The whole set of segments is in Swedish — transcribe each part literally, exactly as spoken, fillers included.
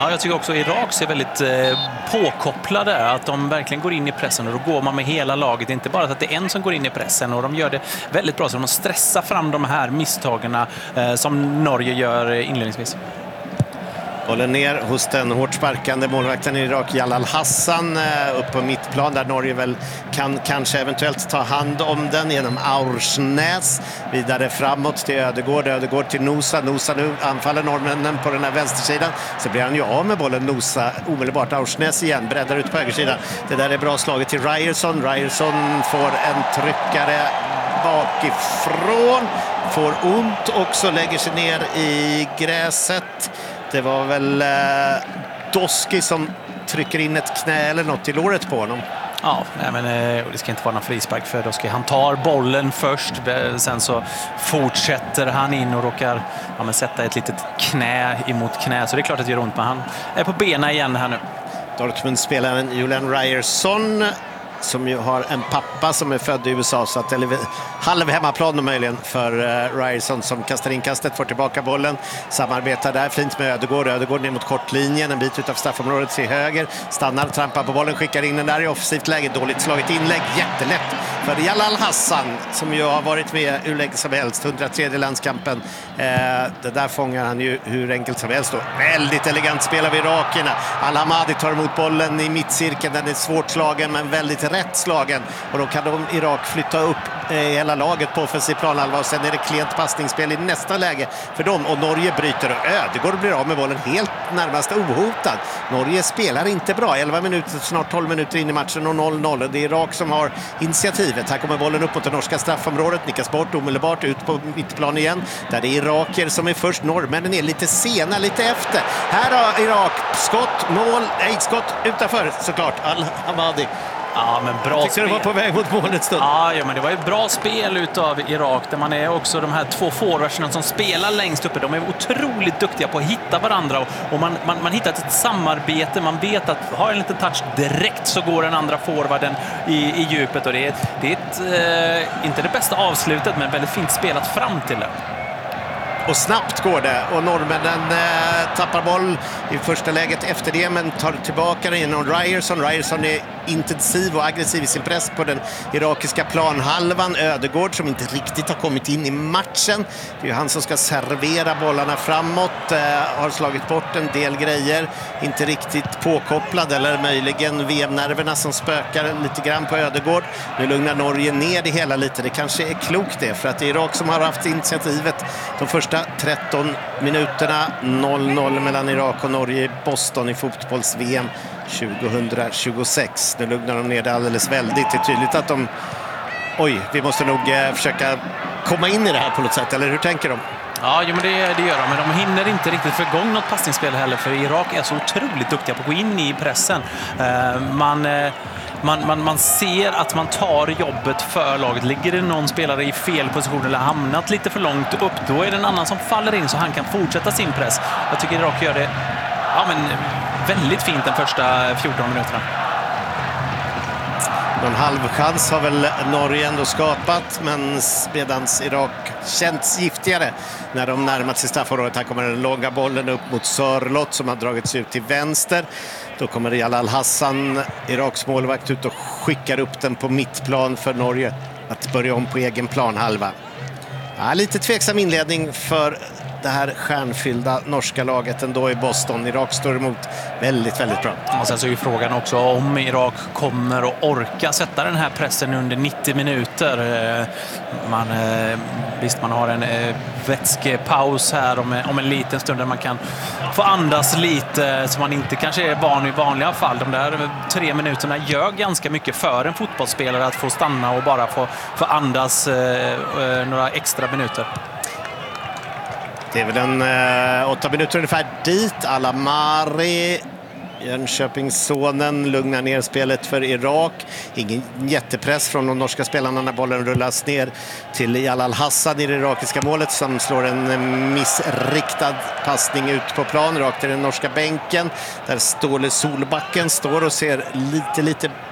Ja, jag tycker också Irak ser väldigt eh, påkopplade, att de verkligen går in i pressen och då går man med hela laget, inte bara att det är en som går in i pressen, och de gör det väldigt bra så de stressar fram de här misstagen eh, som Norge gör inledningsvis. Bollen ner hos den hårt sparkande målvakten i Irak, Jalal Hassan, upp på mittplan där Norge väl kan kanske eventuellt ta hand om den genom Aursnäs. Vidare framåt till Ödegård, Ödegård till Nosa. Nosa nu anfaller norrmännen på den här vänstersidan. Så blir han ju av med bollen, Nosa omedelbart. Aursnäs igen, breddar ut på högersidan. Det där är bra slaget till Ryerson. Ryerson får en tryckare bakifrån. Får ont också, lägger sig ner i gräset. Det var väl eh, Doski som trycker in ett knä eller något i låret på honom. Ja, nej, men eh, det ska inte vara någon frispark för Doski. Han tar bollen först, sen så fortsätter han in och råkar ja, men sätta ett litet knä emot knä. Så det är klart att det gör ont, men han är på benen igen här nu. Dortmund-spelaren Julian Ryerson, som ju har en pappa som är född i U S A, så att det är halv hemmaplan möjligen för uh, Ryerson som kastar inkastet, får tillbaka bollen, samarbetar där fint med Ödegård, Ödegård ner mot kortlinjen, en bit utav straffområdet till höger, stannar, trampar på bollen, skickar in den där i offensivt läge, dåligt slaget inlägg, jättelätt för Jalal Hassan som ju har varit med hur länge som helst, hundratredje landskampen. Eh, det där fångar han ju hur enkelt som helst då. Väldigt elegant spel av irakerna. Al-Hamadi tar emot bollen i mittcirkeln, den är svårt slagen men väldigt rätt slagen, och då kan de Irak flytta upp eh, hela laget på offensiv planhalva, och sen är det klent passningsspel i nästa läge för dem, och Norge bryter och Ödegård blir av med bollen helt närmast ohotad. Norge spelar inte bra, elva minuter, snart tolv minuter in i matchen och noll noll. Det är Irak som har initiativet. Här kommer bollen upp mot det norska straffområdet, nickas bort omedelbart ut på mittplan igen, där det är iraker som är först, norrmännen är lite sena, lite efter. Här har Irak skott, mål, nej, skott utanför såklart, Al-Hamadi. Ja, men bra spel. Det var på väg mot målet stund. Ja, ja, men det var ett bra spel utav Irak, där man är också de här två forwardsarna som spelar längst uppe. De är otroligt duktiga på att hitta varandra, och, och man, man, man hittar ett samarbete. Man vet att har en liten touch direkt så går den andra forwarden i, i djupet, och det är, det är ett, eh, inte det bästa avslutet, men väldigt fint spelat fram till det. Och snabbt går det, och norrmännen eh, tappar boll i första läget efter det, men tar tillbaka den genom Ryerson. Ryerson är intensiv och aggressiv i sin press på den irakiska planhalvan. Ödegård som inte riktigt har kommit in i matchen. Det är ju han som ska servera bollarna framåt. Eh, har slagit bort en del grejer. Inte riktigt påkopplad, eller möjligen V M-nerverna som spökar lite grann på Ödegård. Nu lugnar Norge ner det hela lite. Det kanske är klokt det, för att det är Irak som har haft initiativet de första tretton minuterna. Noll noll mellan Irak och Norge i Boston i fotbolls-V M tjugohundratjugosex. Nu lugnar de ner det alldeles väldigt. Det är tydligt att de... Oj, vi måste nog eh, försöka komma in i det här på något sätt, eller hur tänker de? Ja, jo, men det, det gör de, men de hinner inte riktigt få igång något passningsspel heller, för Irak är så otroligt duktiga på att gå in i pressen. Uh, man... Uh... Man, man, man ser att man tar jobbet för laget. Ligger det någon spelare i fel position eller hamnat lite för långt upp, då är det en annan som faller in så han kan fortsätta sin press. Jag tycker Irak gör det ja, men väldigt fint den första fjorton minuterna. Någon halvchans har väl Norge ändå skapat, men medans Irak känns giftigare när de närmat sig straffområdet. Här kommer den långa bollen upp mot Sörlott som har dragits ut till vänster. Då kommer Jalal Hassan, Iraks målvakt, ut och skickar upp den på mittplan för Norge att börja om på egen planhalva. Ja, lite tveksam inledning för det här stjärnfyllda norska laget ändå i Boston. Irak står emot väldigt, väldigt bra. Och sen så är ju frågan också om Irak kommer att orka sätta den här pressen under nittio minuter. Man, visst, man har en vätskepaus här om en, om en liten stund där man kan få andas lite, som man inte kanske är van i vanliga fall. De där tre minuterna gör ganska mycket för en fotbollsspelare att få stanna och bara få, få andas eh, några extra minuter. Det är väl en eh, åtta minuter ungefär dit. Al-Hamadi, Jönköpingssonen, lugnar ner spelet för Irak. Ingen jättepress från de norska spelarna när bollen rullas ner till Jalal Hassan i det irakiska målet, som slår en missriktad passning ut på plan rakt till den norska bänken. Där Ståle Solbacken står och ser lite, lite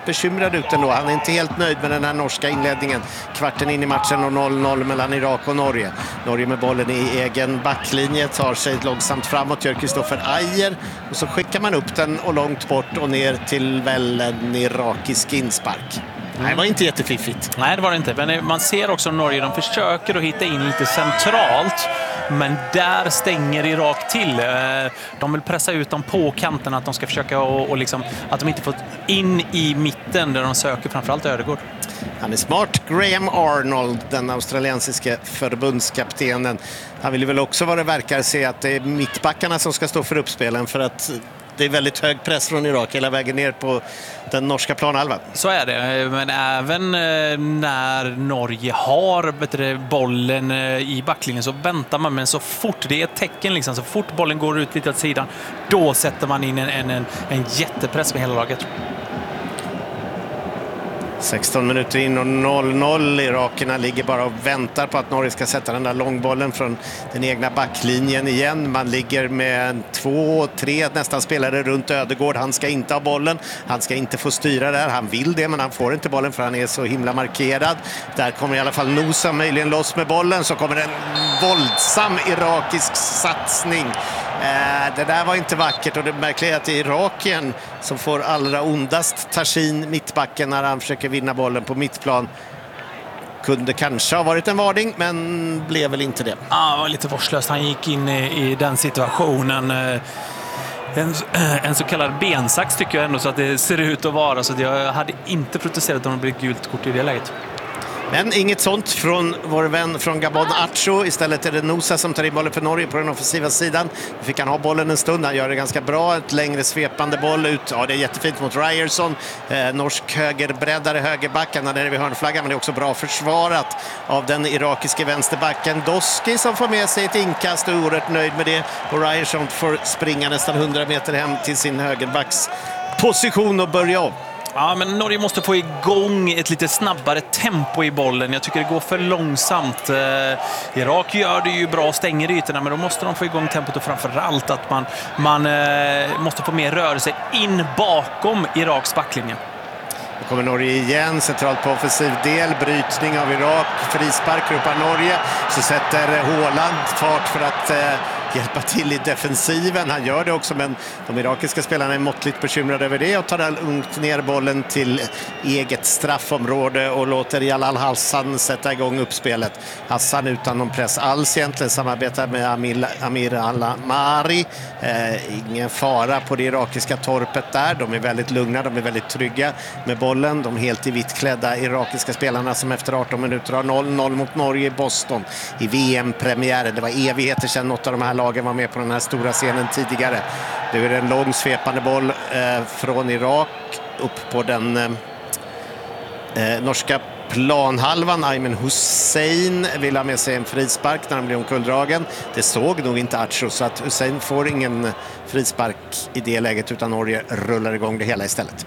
bekymrad ut ändå. Han är inte helt nöjd med den här norska inledningen. Kvarten in i matchen och noll noll mellan Irak och Norge. Norge med bollen i egen backlinje tar sig långsamt framåt, gör Kristoffer Ajer. Och så skickar man upp den och långt bort och ner till väl en irakisk inspark. Nej, det var inte jättefiffigt. Nej, det var det inte. Men man ser också att Norge, de försöker att hitta in lite centralt. Men där stänger Irak till. De vill pressa ut dem på kanten, att de ska försöka och, och liksom, att de inte får in i mitten där de söker framförallt Ödegård. Han är smart. Graham Arnold, den australiensiska förbundskaptenen. Han vill väl också vad det verkar se att det är mittbackarna som ska stå för uppspelen, för att det är väldigt hög press från Irak hela vägen ner på den norska planhalvan. Så är det, men även när Norge har bättre bollen i backlinjen så väntar man, men så fort det är ett tecken, liksom, så fort bollen går ut lite åt sidan, då sätter man in en, en, en jättepress med hela laget. sexton minuter in och noll noll. Irakerna ligger bara och väntar på att Norge ska sätta den där långbollen från den egna backlinjen igen. Man ligger med två, tre nästan spelare runt Ödegård. Han ska inte ha bollen. Han ska inte få styra där. Han vill det, men han får inte bollen för han är så himla markerad. Där kommer i alla fall Nosa möjligen loss med bollen. Så kommer en våldsam irakisk satsning. Det där var inte vackert, och det märkliga är att det är Irakien som får allra ondast. Tashin, mittbacken, när han försöker vinna bollen på mittplan. Kunde kanske ha varit en varning, men blev väl inte det. Ja, det var lite vårdslöst. Han gick in i, i den situationen. En, en så kallad bensax tycker jag ändå, så att det ser ut att vara. Så att jag hade inte protesterat om det blev gult kort i det läget. Men inget sånt från vår vän från Gabon, Acho. Istället är det Nosa som tar in bollen för Norge på den offensiva sidan. Då fick han ha bollen en stund. Han gör det ganska bra. Ett längre svepande boll ut. Ja, det är jättefint mot Ryerson. Eh, norsk högerbreddare, högerbacken. Han är vid hörnflaggan, men det är också bra försvarat av den irakiske vänsterbacken Doski, som får med sig ett inkast och är oerhört nöjd med det. Och Ryerson får springa nästan hundra meter hem till sin högerbacks position och börja om. Ja, men Norge måste få igång ett lite snabbare tempo i bollen. Jag tycker det går för långsamt. Eh, Irak gör det ju bra, stänger ytorna, men då måste de få igång tempot, och framförallt att man, man eh, måste få mer rörelse in bakom Iraks backlinje. Nu kommer Norge igen, centralt på offensiv del, brytning av Irak, frispark, ropar Norge. Så sätter Haaland fart för att eh, hjälpa till i defensiven. Han gör det också, men de irakiska spelarna är måttligt bekymrade över det och tar lugnt ner bollen till eget straffområde och låter Jalal Hassan sätta igång uppspelet. Hassan utan någon press alls egentligen, samarbetar med Amir, Amir Al-Mari. Eh, ingen fara på det irakiska torpet där. De är väldigt lugna, de är väldigt trygga med bollen. De helt i vitt klädda irakiska spelarna som efter arton minuter har noll noll mot Norge i Boston i V M-premiären. Det var evigheter sedan något av de här lagen var med på den här stora scenen tidigare. Det är en lång svepande boll eh, från Irak upp på den eh, norska planhalvan. Ayman Hussein vill ha med sig en frispark när han blir omkulldragen. Det såg nog inte Acho, så att Hussein får ingen frispark i det läget, utan Norge rullar igång det hela istället.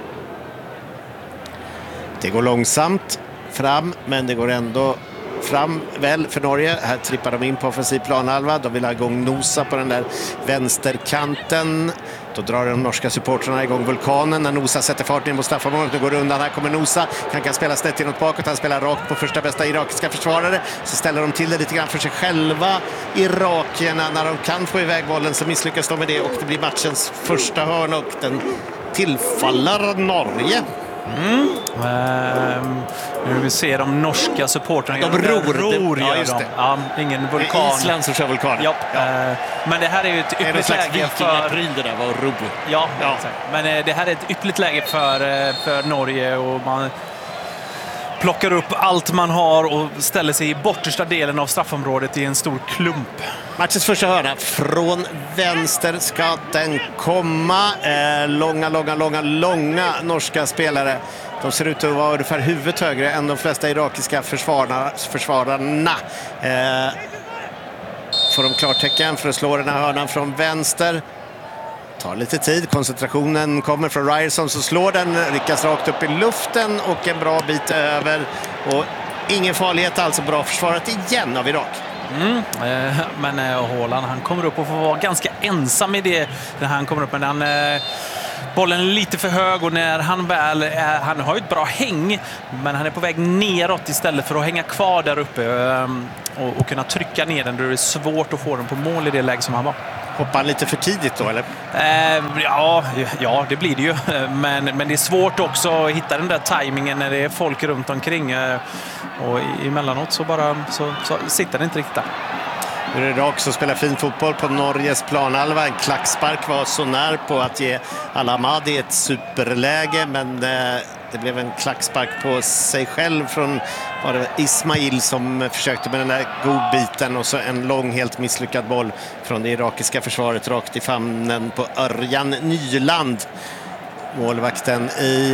Det går långsamt fram, men det går ändå fram väl för Norge. Här trippar de in på offensiv planhalva. De vill ha igång Nosa på den där vänsterkanten. Då drar de norska supportrarna igång vulkanen när Nosa sätter fart in på straffområdet. Nu går det undan. Här kommer Nosa. Han kan spela snett inåt bakåt. Han spelar rakt på första bästa irakiska försvarare. Så ställer de till det lite grann för sig själva. Irakierna, när de kan få iväg bollen så misslyckas de med det. Och det blir matchens första hörn och den tillfaller Norge. Mm. Um, nu vi ser de norska supportrarna. De ror, ror ja, just det. Ja, ingen vulkan. Island som kör vulkan. Ja. Ja. Uh, men det här är ju ett ypperligt läge för... det där var ro. Ja, ja. Men uh, det här är ett ypperligt läge för, uh, för Norge, och man plockar upp allt man har och ställer sig i bortersta delen av straffområdet i en stor klump. Matchens första hörna från vänster ska den komma. Eh, långa, långa, långa, långa norska spelare. De ser ut att vara ungefär huvudet högre än de flesta irakiska försvararna. försvararna. Eh, får de klartecken för att slå den här hörnan från vänster. Tar lite tid. Koncentrationen kommer från Ryerson, så slår den, riktas rakt upp i luften och en bra bit över. Och ingen farlighet, alltså bra försvarat igen av Irak. Mm, eh, men eh, Haaland, han kommer upp och får vara ganska ensam i det när han kommer upp, men han eh, bollen är lite för hög och när han väl är, han har ju ett bra häng, men han är på väg neråt istället för att hänga kvar där uppe och, och kunna trycka ner den. Då är det svårt att få den på mål i det läge som han var. Hoppar han lite för tidigt då, eller? Eh, ja, ja, det blir det ju. Men, men det är svårt också att hitta den där tajmingen när det är folk runt omkring. Och emellanåt så bara så, så sitter det inte riktigt där. Nu är det Irak som spelar fin fotboll på Norges planhalva. En klackspark var så när på att ge Al-Hamadi ett superläge, men eh, det blev en klackspark på sig själv från var det Ismail som försökte med den där godbiten, och så en lång, helt misslyckad boll från det irakiska försvaret rakt i famnen på Örjan Nyland. Målvakten i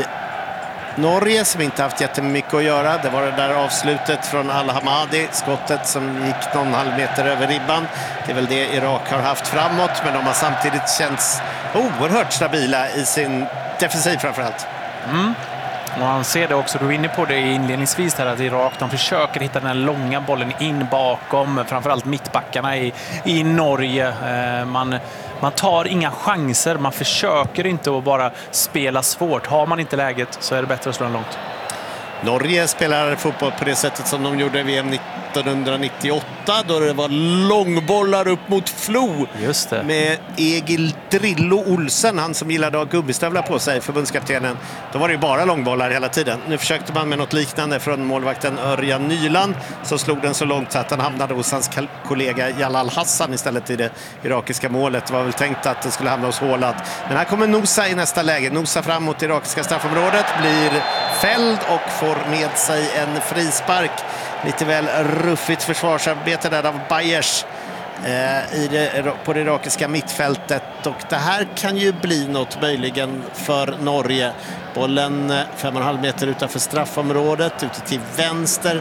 Norge som inte haft jättemycket att göra. Det var det där avslutet från Al-Hamadi, skottet som gick någon halv meter över ribban. Det är väl det Irak har haft framåt, men de har samtidigt känts oerhört stabila i sin defensiv framförallt. Mm. Och han ser det också, du är inne på det inledningsvis här, att Irak, de försöker hitta den här långa bollen in bakom, framförallt mittbackarna i, i Norge. Eh, man, man tar inga chanser, man försöker inte att bara spela svårt. Har man inte läget så är det bättre att slå den långt. Norge spelar fotboll på det sättet som de gjorde i V M nittonhundranittioåtta, då det var långbollar upp mot Flo. Just det. Med Egil Drillo Olsen, han som gillade att ha gummistövlar på sig, förbundskaptenen. Då var det ju bara långbollar hela tiden. Nu försökte man med något liknande från målvakten Örjan Nyland, så slog den så långt att han hamnade hos hans kollega Jalal Hassan istället i det irakiska målet. Det var väl tänkt att det skulle hamna hos Håland. Men här kommer Nosa i nästa läge. Nosa fram mot det irakiska straffområdet, blir fälld och får med sig en frispark. Lite väl ruffigt försvarsarbete där av Bayers eh, i det, på det irakiska mittfältet. Och det här kan ju bli något möjligen för Norge. Bollen fem och en halv meter utanför straffområdet, ute till vänster.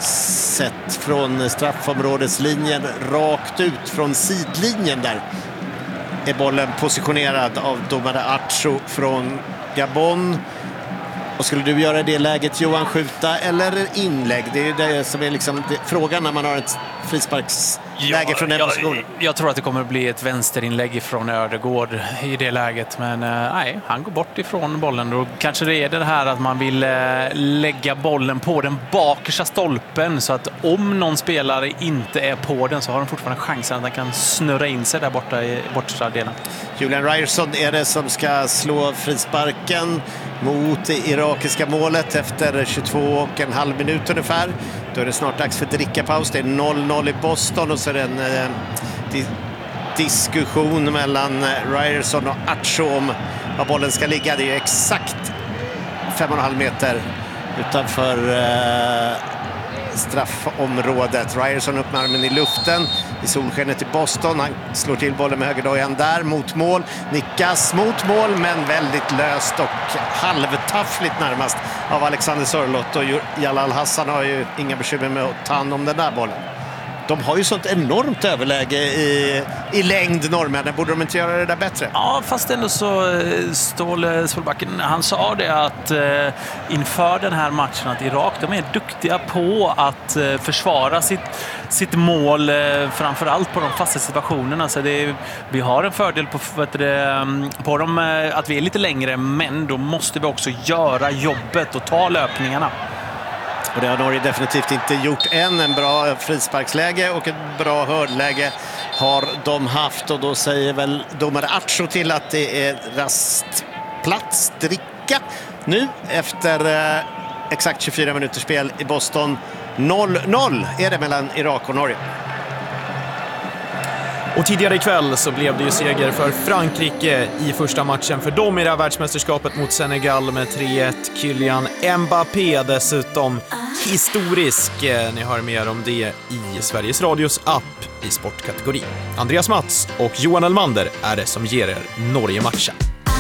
Sett från straffområdeslinjen rakt ut från sidlinjen där är bollen positionerad av domare Acho från Gabon. Och skulle du göra det läget, Johan, skjuta eller inlägg? Det är ju det som är liksom det, frågan när man har ett frisparksläge ja, från den positionen. Jag, jag tror att det kommer att bli ett vänsterinlägg från Ödegård i det läget. Men eh, nej, han går bort ifrån bollen. Då kanske det är det här att man vill eh, lägga bollen på den bakersta stolpen. Så att om någon spelare inte är på den så har de fortfarande chansen att den kan snurra in sig där borta i bortre delen. Julian Ryerson är det som ska slå frisparken mot det irakiska målet efter tjugotvå och en halv minut ungefär. Då är det snart dags för drickapaus. Det är noll noll i Boston och så är det en eh, di- diskussion mellan Ryerson och Acho om var bollen ska ligga. Det är ju exakt fem och en halv meter utanför eh, straffområdet. Ryerson öppnar armen i luften i solskenet i Boston. Han slår till bollen med högerdojan där mot mål. Nickas mot mål, men väldigt löst och halvtaffligt närmast av Alexander Sörlott. Och Jalal Hassan har ju inga bekymmer med att ta hand om den där bollen. De har ju sånt enormt överläge i, i längd, norrmännen. Borde de inte göra det där bättre? Ja, fast ändå så Ståle Solbacken, han sa det att eh, inför den här matchen att Irak, de är duktiga på att eh, försvara sitt, sitt mål, eh, framförallt på de fasta situationerna. Så det är, vi har en fördel på, vet det, på dem eh, att vi är lite längre, men då måste vi också göra jobbet och ta löpningarna. Och det har Norge definitivt inte gjort än. En bra frisparksläge och ett bra hörnläge har de haft. Och då säger väl domare Acho till att det är rastplats, dricka. Nu efter eh, exakt tjugofyra minuters spel i Boston. noll noll är det mellan Irak och Norge. Och tidigare ikväll så blev det ju seger för Frankrike i första matchen för dem i det här världsmästerskapet mot Senegal med tre ett. Kylian Mbappé dessutom historisk. Ni hör mer om det i Sveriges Radios app i sportkategori. Andreas Mats och Johan Elmander är det som ger er Norge-matchen.